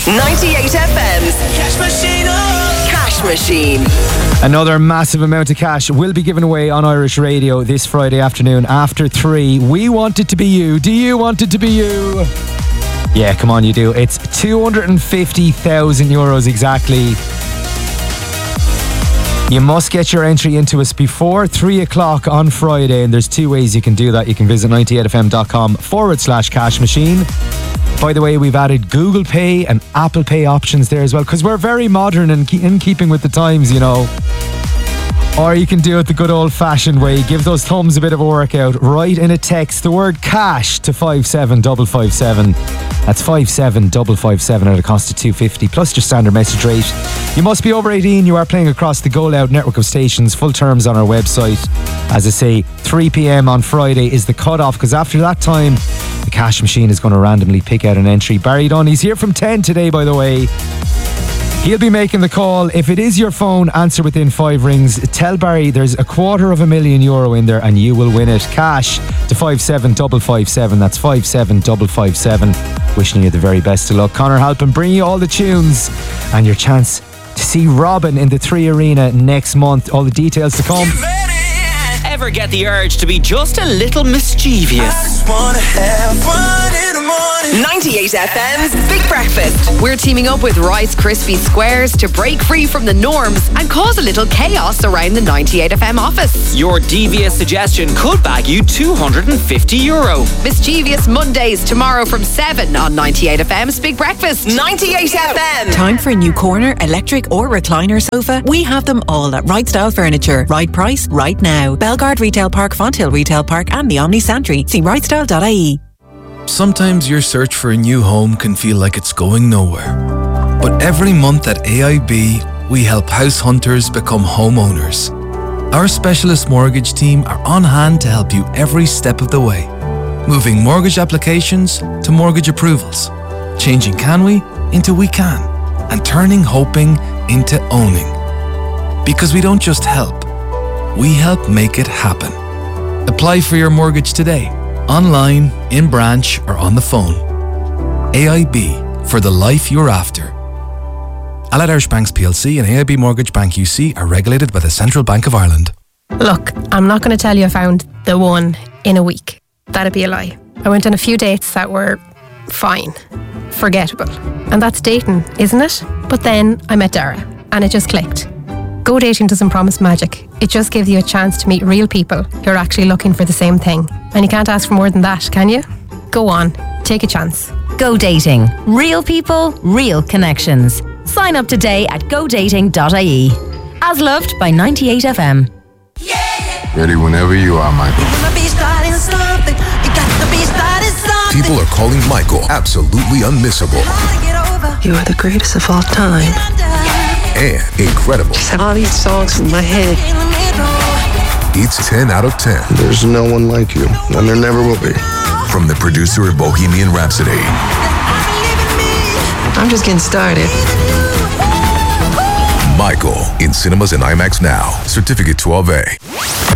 98 FM's Cash Machine. Cash Machine. Another massive amount of cash will be given away on Irish Radio this Friday afternoon after 3. We want it to be you. Do you want it to be you? Yeah, come on, you do. It's €250,000 exactly. You must get your entry into us before 3 o'clock on Friday, and there's two ways you can do that. You can visit 98fm.com/cash machine. By the way, we've added Google Pay and Apple Pay options there as well, because we're very modern and in keeping with the times, you know. Or you can do it the good old-fashioned way. Give those thumbs a bit of a workout. Write in a text the word cash to 57557. That's 57557 at a cost of $250 plus your standard message rate. You must be over 18. You are playing across the Go Loud network of stations. Full terms on our website. As I say, 3 p.m. on Friday is the cut-off, because after that time, the cash machine is going to randomly pick out an entry. Barry Dunn, he's here from 10 today, by the way. He'll be making the call. If it is your phone, answer within 5 rings. Tell Barry there's €250,000 in there and you will win it. Cash to 57557. That's 57557. Wishing you the very best of luck. Conor Halpin bringing you all the tunes and your chance to see Robin in the 3 Arena next month. All the details to come. Ever get the urge to be just a little mischievous? I just wanna have fun in the morning. 98 FM's Big Breakfast. We're teaming up with Rice Krispie Squares to break free from the norms and cause a little chaos around the 98 FM office. Your devious suggestion could bag you €250. Mischievous Mondays tomorrow from 7 on 98 FM's Big Breakfast. 98 FM. Time for a new corner, electric or recliner sofa? We have them all at Right Style Furniture. Right price, right now. Belgard Retail Park, Fonthill Retail Park and the Omni Santry. See rightstyle.ie. Sometimes your search for a new home can feel like it's going nowhere. But every month at AIB, we help house hunters become homeowners. Our specialist mortgage team are on hand to help you every step of the way. Moving mortgage applications to mortgage approvals. Changing can we into we can. And turning hoping into owning. Because we don't just help, we help make it happen. Apply for your mortgage today. Online, in branch or on the phone. AIB, for the life you're after. Allied Irish Banks PLC and AIB Mortgage Bank UC are regulated by the Central Bank of Ireland. Look, I'm not going to tell you I found the one in a week. That'd be a lie. I went on a few dates that were fine, forgettable. And that's dating, isn't it? But then I met Dara and it just clicked. Go dating doesn't promise magic. It just gives you a chance to meet real people who are actually looking for the same thing. And you can't ask for more than that, can you? Go on, take a chance. Go dating. Real people, real connections. Sign up today at godating.ie. As loved by 98 FM. Ready whenever you are, Michael. People are calling Michael absolutely unmissable. You are the greatest of all time. And incredible. Just have all these songs in my head. It's 10 out of 10. There's no one like you, and there never will be. From the producer of Bohemian Rhapsody. I'm just getting started. Michael, in cinemas and IMAX now. Certificate 12A.